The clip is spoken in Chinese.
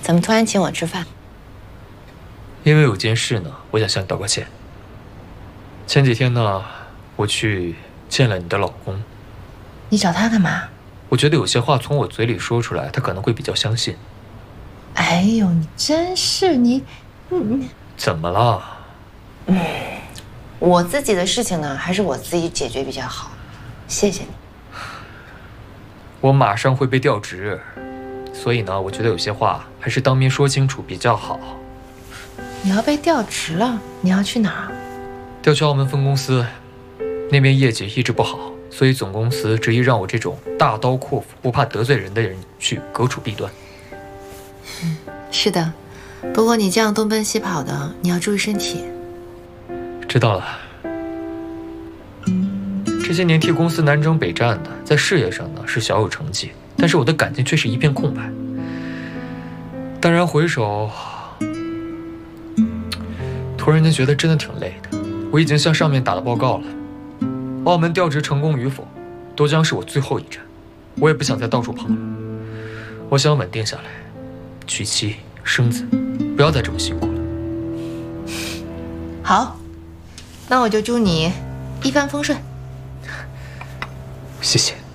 怎么突然请我吃饭？ 因为有件事呢，我想向你道个歉。前几天呢，我去见了你的老公。 你找他干嘛？ 我觉得有些话从我嘴里说出来，他可能会比较相信。 哎呦，你真是你怎么了？ 我自己的事情呢，还是我自己解决比较好。谢谢你。 我马上会被调职，所以呢，我觉得有些话还是当面说清楚比较好。 你要被调职了？你要去哪儿？ 调去澳门分公司，那边业绩一直不好，所以总公司执意让我这种大刀阔斧、不怕得罪人的人去革除弊端。 是的，不过你这样东奔西跑的，你要注意身体。 知道了。这些年替公司南征北战的，在事业上呢是小有成绩，但是我的感情却是一片空白。当然回首，突然间觉得真的挺累的。我已经向上面打了报告了，澳门调职成功与否，都将是我最后一站。我也不想再到处跑了，我想稳定下来，娶妻生子，不要再这么辛苦了。 好，那我就祝你一帆风顺。 谢谢。